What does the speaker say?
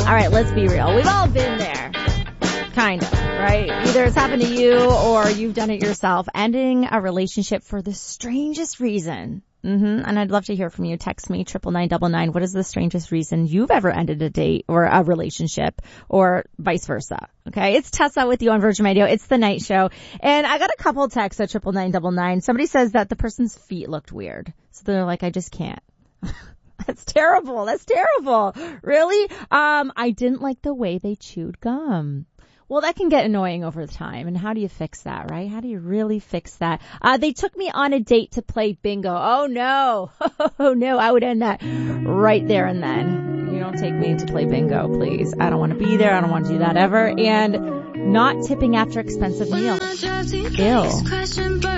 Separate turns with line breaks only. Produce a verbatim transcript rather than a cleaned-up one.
All right, let's be real. We've all been there. Kind of, right? Either it's happened to you or you've done it yourself. Ending a relationship for the strangest reason. Mm-hmm. And I'd love to hear from you. Text me, triple nine double nine. What is the strangest reason you've ever ended a date or a relationship or vice versa? Okay. It's Tessa with you on Virgin Radio. It's the night show. And I got a couple texts at triple nine double nine. Somebody says that the person's feet looked weird. So they're like, I just can't. That's terrible. That's terrible. Really? Um, I didn't like the way they chewed gum. Well, that can get annoying over time. And how do you fix that, right? How do you really fix that? Uh, they took me on a date to play bingo. Oh, no. Oh, no. I would end that right there and then. You don't take me to play bingo, please. I don't want to be there. I don't want to do that ever. And not tipping after expensive meals. Ew.